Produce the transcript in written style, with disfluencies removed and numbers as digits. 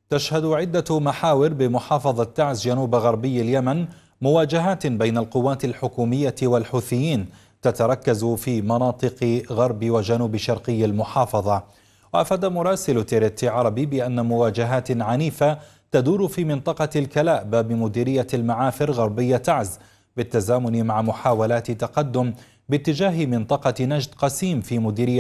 تشهد عدة محاور بمحافظة تعز جنوب غربي اليمن مواجهات بين القوات الحكومية والحوثيين تتركز في مناطق غرب وجنوب شرقي المحافظة. وأفاد مراسل تيرتي عربي بأن مواجهات عنيفة تدور في منطقة الكلأب بمديرية المعافر غربية تعز، بالتزامن مع محاولات تقدم باتجاه منطقة نجد قسيم في مديرية